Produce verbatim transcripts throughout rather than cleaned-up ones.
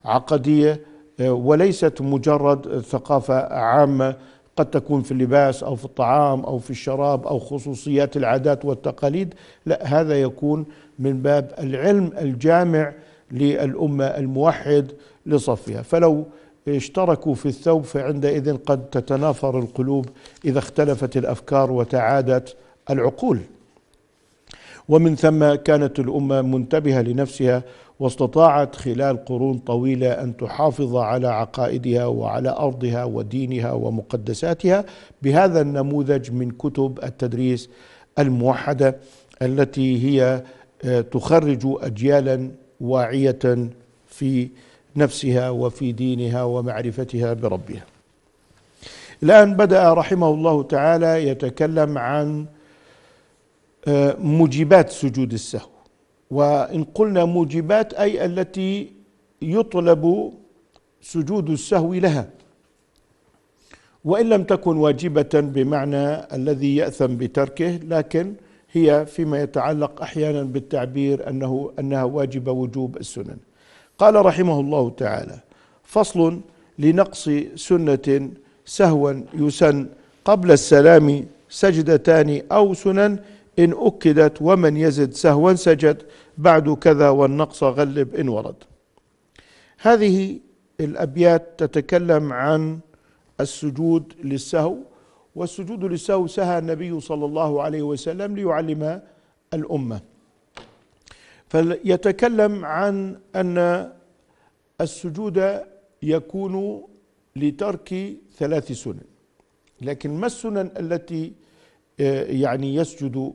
عقدية وليست مجرد ثقافة عامة قد تكون في اللباس أو في الطعام أو في الشراب أو خصوصيات العادات والتقاليد. لا، هذا يكون من باب العلم الجامع للأمة الموحد لصفها. فلو اشتركوا في الثوب فعندئذ قد تتنافر القلوب إذا اختلفت الأفكار وتعادت العقول. ومن ثم كانت الأمة منتبهة لنفسها واستطاعت خلال قرون طويلة أن تحافظ على عقائدها وعلى أرضها ودينها ومقدساتها بهذا النموذج من كتب التدريس الموحدة التي هي تخرج أجيالا واعية في نفسها وفي دينها ومعرفتها بربها. الآن بدأ رحمه الله تعالى يتكلم عن موجبات سجود السهو. وإن قلنا موجبات أي التي يطلب سجود السهو لها، وإن لم تكن واجبة بمعنى الذي يأثم بتركه، لكن هي فيما يتعلق أحيانا بالتعبير أنه أنها واجبة وجوب السنن. قال رحمه الله تعالى: فصل: لنقص سنة سهوا يسن قبل السلام سجدتان أو سنن إن أكدت، ومن يزد سهوا سجد بعد كذا والنقص غلب إن ورد. هذه الأبيات تتكلم عن السجود للسهو، والسجود للسهو سهى النبي صلى الله عليه وسلم ليعلم الأمة. فيتكلم عن أن السجود يكون لترك ثلاث سنن، لكن ما السنن التي يعني يسجد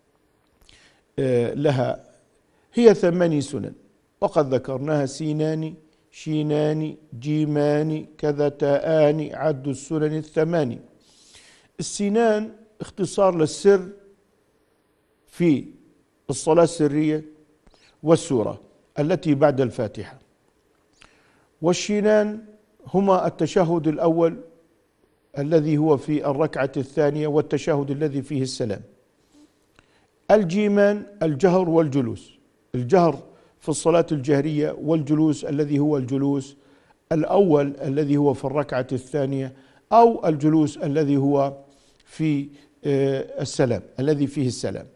لها؟ هي ثماني سنن، وقد ذكرناها: سينان، شينان، جيمان، كذا تاءان، عد السنن الثماني. السينان اختصار للسر في الصلاة السرية والسورة التي بعد الفاتحة، والشينان هما التشهد الأول الذي هو في الركعة الثانية والتشهد الذي فيه السلام. الجيمان الجهر والجلوس، الجهر في الصلاة الجهرية والجلوس الذي هو الجلوس الأول الذي هو في الركعة الثانية، أو الجلوس الذي هو في السلام الذي فيه السلام.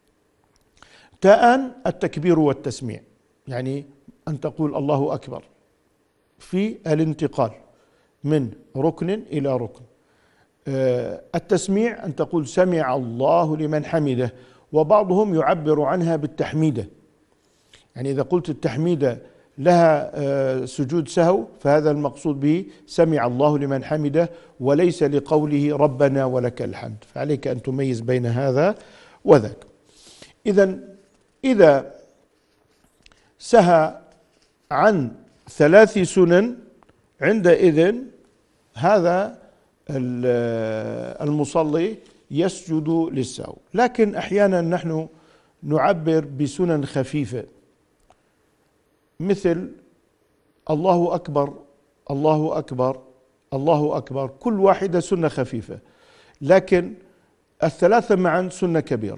تاءان التكبير والتسميع، يعني أن تقول الله أكبر في الانتقال من ركن إلى ركن. التسميع أن تقول سمع الله لمن حمده، وبعضهم يعبر عنها بالتحميدة، يعني إذا قلت التحميدة لها سجود سهو فهذا المقصود به سمع الله لمن حمده، وليس لقوله ربنا ولك الحمد، فعليك أن تميز بين هذا وذاك. إذا إذا سهى عن ثلاث سنن عندئذ هذا المصلي يسجد للسهو. لكن أحيانا نحن نعبر بسنن خفيفة مثل الله أكبر، الله أكبر، الله أكبر، كل واحدة سنة خفيفة، لكن الثلاثة معا سنة كبيرة.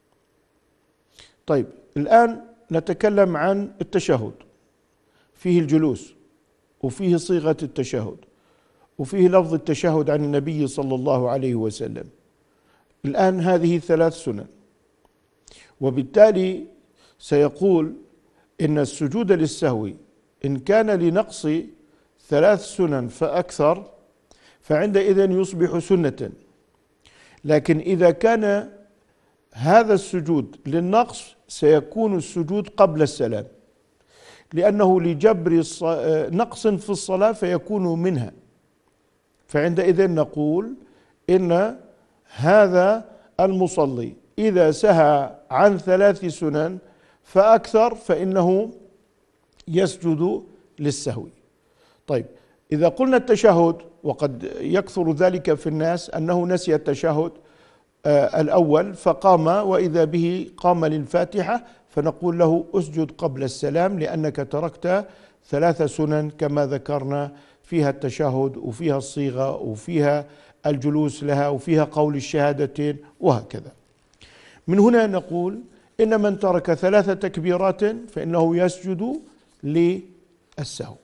طيب الآن نتكلم عن التشهد، فيه الجلوس وفيه صيغة التشهد وفيه لفظ التشهد عن النبي صلى الله عليه وسلم. الآن هذه ثلاث سنن، وبالتالي سيقول إن السجود للسهو إن كان لنقص ثلاث سنن فأكثر فعندئذ يصبح سنة، لكن إذا كان هذا السجود للنقص سيكون السجود قبل السلام، لأنه لجبر نقص في الصلاة فيكون منها. فعندئذ نقول إن هذا المصلي إذا سهى عن ثلاث سنن فأكثر فإنه يسجد للسهو. طيب إذا قلنا التشهد، وقد يكثر ذلك في الناس أنه نسي التشهد الأول فقام وإذا به قام للفاتحة، فنقول له أسجد قبل السلام لأنك تركت ثلاث سنن كما ذكرنا، فيها التشهد وفيها الصيغة وفيها الجلوس لها وفيها قول الشهادتين وهكذا. من هنا نقول إن من ترك ثلاث تكبيرات فإنه يسجد للسهو.